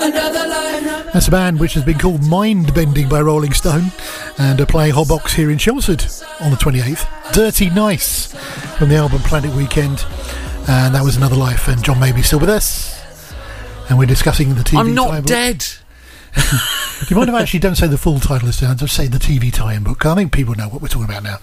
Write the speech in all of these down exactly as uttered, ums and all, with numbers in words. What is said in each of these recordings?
Another life. That's a band which has been called Mind Bending by Rolling Stone and are playing Hotbox here in Chelmsford on the twenty-eighth. Dirty Nice from the album Planet Weekend, and that was Another Life. And John Maybe's still with us, and we're discussing the T V. I'm not tie-in dead. Do you mind if I actually don't say the full title this time? Just say the T V tie-in book. I think people know what we're talking about now.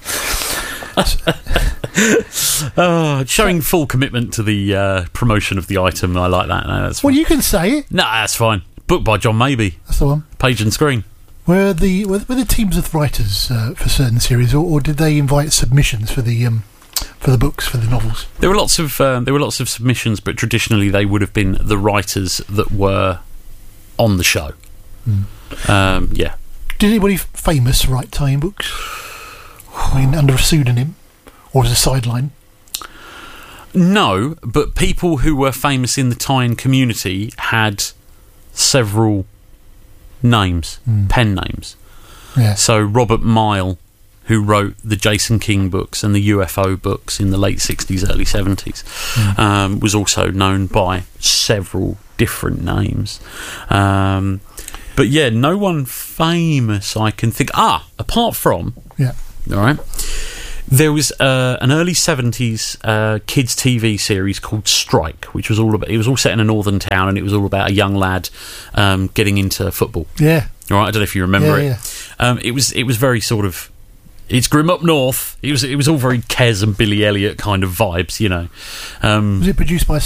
Oh, showing full commitment to the uh, promotion of the item. I like that. No, that's Well, fine. you can say it. No, that's fine. Book by John Maybe. That's the one. Page and screen. Were the were, were the teams of writers uh, for certain series, or, or did they invite submissions for the um, for the books, for the novels? There were lots of uh, there were lots of submissions, but traditionally they would have been the writers that were on the show. Mm. Um, yeah. Did anybody famous write tie-in books? I mean, under a pseudonym or as a sideline? No, but people who were famous in the tie-in community had several names, Mm. pen names. Yeah. So Robert Mile, who wrote the Jason King books and the U F O books in the late sixties, early seventies, Mm. um, was also known by several different names. Um, but yeah, no one famous I can think. Ah, apart from, Yeah. all right, there was uh, an early seventies uh, kids T V series called Strike, which was all about. It was all set in a northern town, and it was all about a young lad um, getting into football. Yeah. All right, I don't know if you remember Yeah, it. Um, it was it was very sort of. It's grim up north. It was it was all very Kes and Billy Elliot kind of vibes, you know. Um, Was it produced by